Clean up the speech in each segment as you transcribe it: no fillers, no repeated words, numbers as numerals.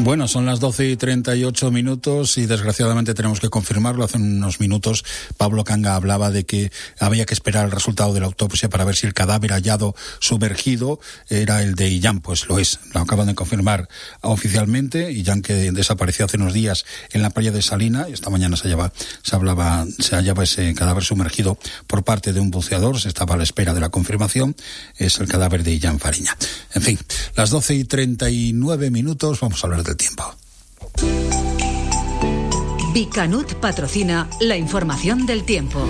Bueno, son las 12:38 y desgraciadamente tenemos que confirmarlo. Hace unos minutos Pablo Canga hablaba de que había que esperar el resultado de la autopsia para ver si el cadáver hallado sumergido era el de Illán. Pues lo es, lo acaban de confirmar oficialmente. Illán, que desapareció hace unos días en la playa de Salina, y esta mañana se hallaba ese cadáver sumergido por parte de un buceador. Se estaba a la espera de la confirmación. Es el cadáver de Illán Fariña. En fin, las 12:39, vamos a hablar del tiempo. Bicanut patrocina la información del tiempo.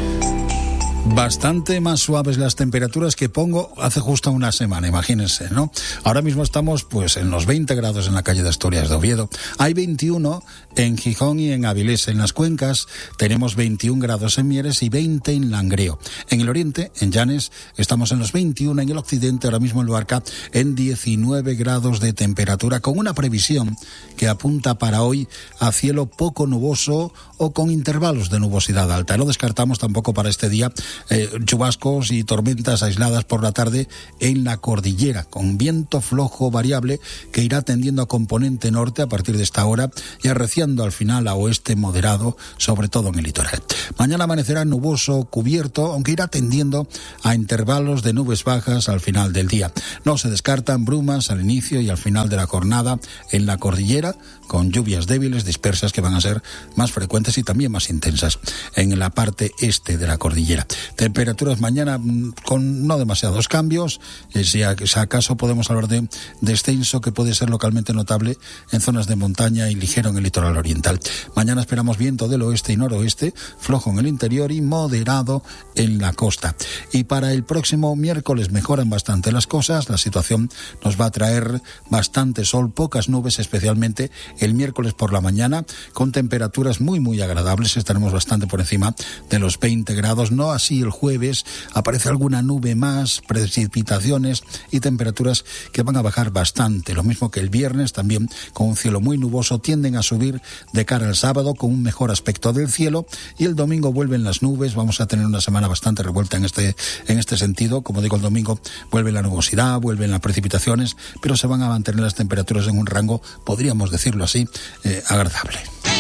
Bastante más suaves las temperaturas que pongo hace justo una semana, imagínense, ¿no? Ahora mismo estamos pues en los 20 grados en la calle de Asturias de Oviedo. Hay 21 en Gijón y en Avilés. En las cuencas tenemos 21 grados en Mieres y 20 en Langreo. En el oriente, en Llanes, estamos en los 21. En el occidente, ahora mismo en Luarca, en 19 grados de temperatura, con una previsión que apunta para hoy a cielo poco nuboso o con intervalos de nubosidad alta. No descartamos tampoco para este día chubascos y tormentas aisladas por la tarde en la cordillera, con viento flojo variable que irá tendiendo a componente norte a partir de esta hora y arreciando al final a oeste moderado, sobre todo en el litoral. Mañana amanecerá nuboso, cubierto, aunque irá tendiendo a intervalos de nubes bajas al final del día. No se descartan brumas al inicio y al final de la jornada en la cordillera, con lluvias débiles dispersas que van a ser más frecuentes y también más intensas en la parte este de la cordillera. Temperaturas mañana con no demasiados cambios, si acaso podemos hablar de descenso que puede ser localmente notable en zonas de montaña y ligero en el litoral oriental. Mañana esperamos viento del oeste y noroeste, flojo en el interior y moderado en la costa. Y para el próximo miércoles mejoran bastante las cosas, la situación nos va a traer bastante sol, pocas nubes, especialmente el miércoles por la mañana, con temperaturas muy agradables. Estaremos bastante por encima de los 20 grados, no así el jueves. Aparece alguna nube más, precipitaciones y temperaturas que van a bajar bastante. Lo mismo que el viernes, también con un cielo muy nuboso. Tienden a subir de cara al sábado con un mejor aspecto del cielo, y el domingo vuelven las nubes. Vamos a tener una semana bastante revuelta en este sentido. Como digo, el domingo vuelve la nubosidad, vuelven las precipitaciones, pero se van a mantener las temperaturas en un rango, podríamos decirlo así, agradable.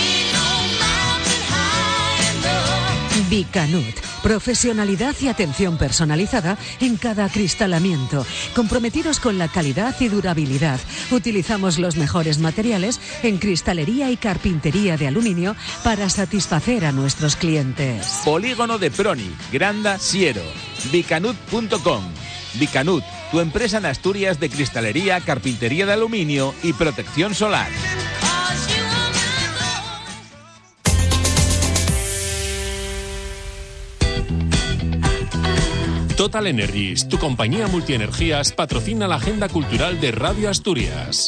Bicanut, profesionalidad y atención personalizada en cada acristalamiento, comprometidos con la calidad y durabilidad. Utilizamos los mejores materiales en cristalería y carpintería de aluminio para satisfacer a nuestros clientes. Polígono de Proni, Granda, Siero. Bicanut.com. Bicanut, tu empresa en Asturias de cristalería, carpintería de aluminio y protección solar. Total Energies, tu compañía multienergías, patrocina la agenda cultural de Radio Asturias.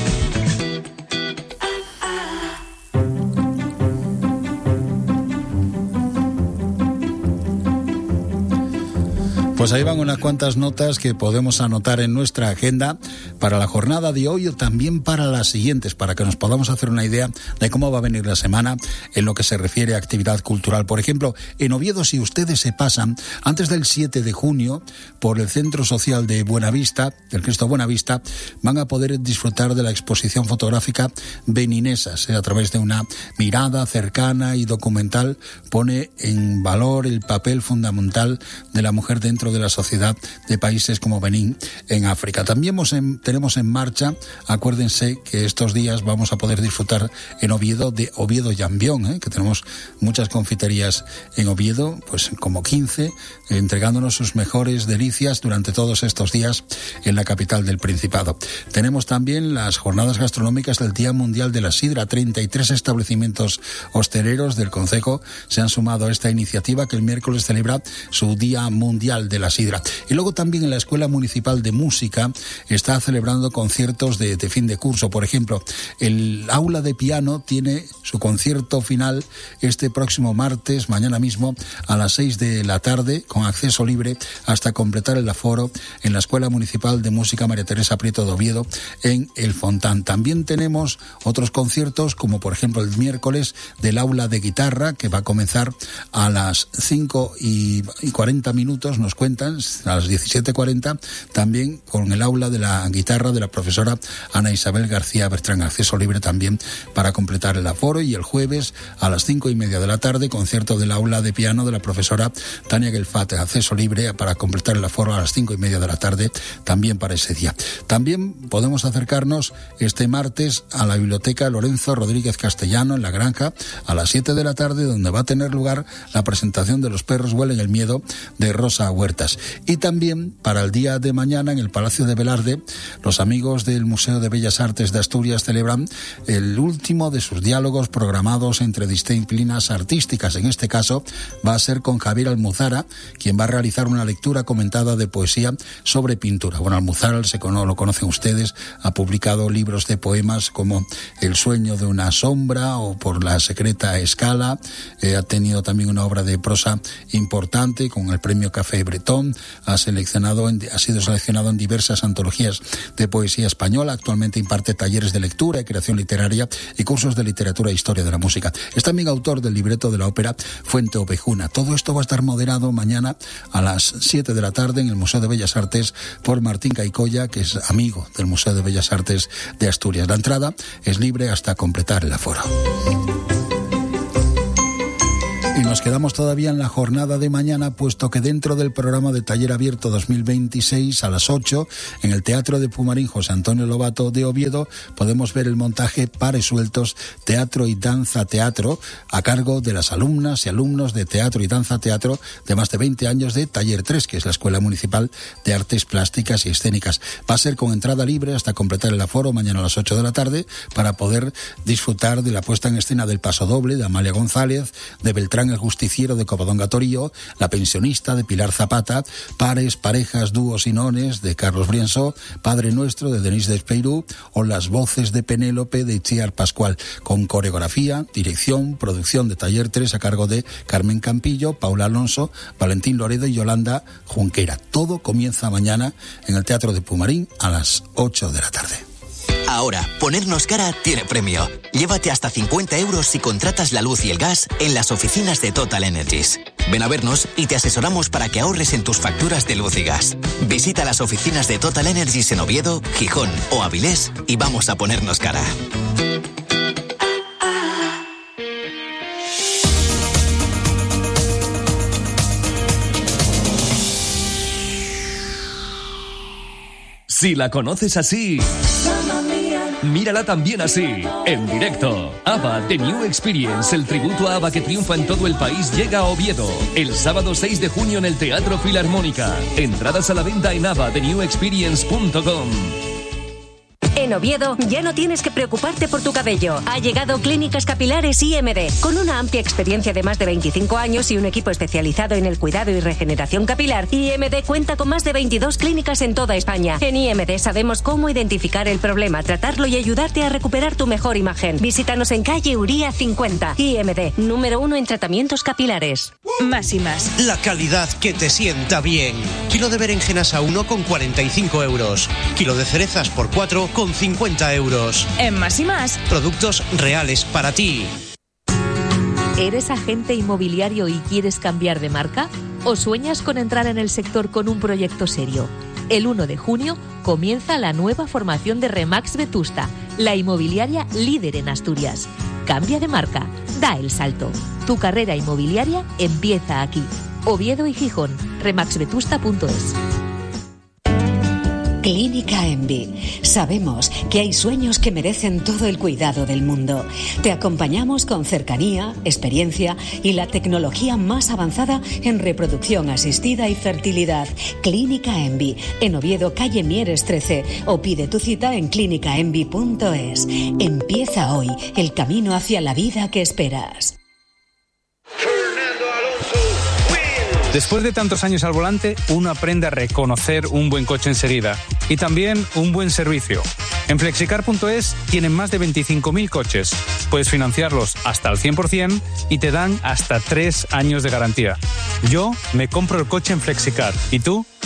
Pues ahí van unas cuantas notas que podemos anotar en nuestra agenda para la jornada de hoy o también para las siguientes, para que nos podamos hacer una idea de cómo va a venir la semana en lo que se refiere a actividad cultural. Por ejemplo, en Oviedo, si ustedes se pasan antes del 7 de junio por el Centro Social de Buenavista, el Cristo Buenavista, van a poder disfrutar de la exposición fotográfica Beninesas. A través de una mirada cercana y documental, pone en valor el papel fundamental de la mujer dentro de la sociedad de países como Benín en África. También tenemos en marcha, acuérdense que estos días vamos a poder disfrutar en Oviedo de Oviedo Llambión, que tenemos muchas confiterías en Oviedo, pues como 15, entregándonos sus mejores delicias durante todos estos días en la capital del Principado. Tenemos también las jornadas gastronómicas del Día Mundial de la Sidra. 33 establecimientos hosteleros del concejo se han sumado a esta iniciativa, que el miércoles celebra su Día Mundial de la Sidra. Y luego también en la Escuela Municipal de Música está celebrando conciertos de fin de curso. Por ejemplo, el aula de piano tiene su concierto final este próximo martes, mañana mismo, a las 6 de la tarde, con acceso libre hasta completar el aforo en la Escuela Municipal de Música María Teresa Prieto de Oviedo, en El Fontán. También tenemos otros conciertos, como por ejemplo el miércoles del aula de guitarra, que va a comenzar a las 5:40, nos cuenta cuentan, a las 17:40, también con el aula de la guitarra de la profesora Ana Isabel García Bertrán, acceso libre también para completar el aforo. Y el jueves a las 5:30 de la tarde, concierto del aula de piano de la profesora Tania Gelfat, acceso libre para completar el aforo a las 5:30 de la tarde también para ese día. También podemos acercarnos este martes a la biblioteca Lorenzo Rodríguez Castellano en La Granja a las 7 de la tarde, donde va a tener lugar la presentación de Los perros huelen el miedo de Rosa Huertas. Y también para el día de mañana en el Palacio de Velarde, los amigos del Museo de Bellas Artes de Asturias celebran el último de sus diálogos programados entre disciplinas artísticas. En este caso va a ser con Javier Almuzara, quien va a realizar una lectura comentada de poesía sobre pintura. Bueno, Almuzara lo conocen ustedes, ha publicado libros de poemas como El sueño de una sombra o Por la secreta escala, ha tenido también una obra de prosa importante con el premio Café Bretón, ha sido seleccionado en diversas antologías de poesía española, actualmente imparte talleres de lectura y creación literaria y cursos de literatura e historia de la música. Es también autor del libreto de la ópera Fuente Ovejuna. Todo esto va a estar moderado mañana a las 7 de la tarde en el Museo de Bellas Artes por Martín Caicoya, que es amigo del Museo de Bellas Artes de Asturias. La entrada es libre hasta completar el aforo. Y nos quedamos todavía en la jornada de mañana, puesto que dentro del programa de Taller Abierto 2026 a las 8, en el Teatro de Pumarín José Antonio Lobato de Oviedo, podemos ver el montaje Pares Sueltos, Teatro y Danza Teatro, a cargo de las alumnas y alumnos de Teatro y Danza Teatro de más de 20 años de Taller 3, que es la Escuela Municipal de Artes Plásticas y Escénicas. Va a ser con entrada libre hasta completar el aforo mañana a las 8 de la tarde para poder disfrutar de la puesta en escena del Paso Doble de Amalia González, de Beltrán el Justiciero de Covadonga Torío, La pensionista de Pilar Zapata, Pares, parejas, dúos y nones de Carlos Briensó, Padre Nuestro de Denise Despeirú o Las voces de Penélope de Itziar Pascual, con coreografía, dirección, producción de Taller 3 a cargo de Carmen Campillo, Paula Alonso, Valentín Loredo y Yolanda Junquera. Todo comienza mañana en el Teatro de Pumarín a las 8 de la tarde. Ahora, ponernos cara tiene premio. Llévate hasta 50 euros si contratas la luz y el gas en las oficinas de Total Energies. Ven a vernos y te asesoramos para que ahorres en tus facturas de luz y gas. Visita las oficinas de Total Energies en Oviedo, Gijón o Avilés y vamos a ponernos cara. Si la conoces así, mírala también así, en directo. ABBA The New Experience, el tributo a ABBA que triunfa en todo el país, llega a Oviedo el sábado 6 de junio en el Teatro Filarmónica. Entradas a la venta en abbatheNewExperience.com. En Oviedo ya no tienes que preocuparte por tu cabello. Ha llegado Clínicas Capilares IMD. Con una amplia experiencia de más de 25 años y un equipo especializado en el cuidado y regeneración capilar, IMD cuenta con más de 22 clínicas en toda España. En IMD sabemos cómo identificar el problema, tratarlo y ayudarte a recuperar tu mejor imagen. Visítanos en calle Uría 50. IMD, número 1 en tratamientos capilares. Más y más. La calidad que te sienta bien. Kilo de berenjenas a 1 con 45 euros. Kilo de cerezas por 4 con 50 euros. En Más y Más. Productos reales para ti. ¿Eres agente inmobiliario y quieres cambiar de marca? ¿O sueñas con entrar en el sector con un proyecto serio? El 1 de junio comienza la nueva formación de Remax Vetusta, la inmobiliaria líder en Asturias. Cambia de marca, da el salto. Tu carrera inmobiliaria empieza aquí. Oviedo y Gijón, remaxvetusta.es. Clínica Envi. Sabemos que hay sueños que merecen todo el cuidado del mundo. Te acompañamos con cercanía, experiencia y la tecnología más avanzada en reproducción asistida y fertilidad. Clínica Envi, en Oviedo, calle Mieres 13, o pide tu cita en clínicaenvi.es. Empieza hoy el camino hacia la vida que esperas. Después de tantos años al volante, uno aprende a reconocer un buen coche enseguida y también un buen servicio. En Flexicar.es tienen más de 25.000 coches. Puedes financiarlos hasta al 100% y te dan hasta 3 años de garantía. Yo me compro el coche en Flexicar. ¿Y tú?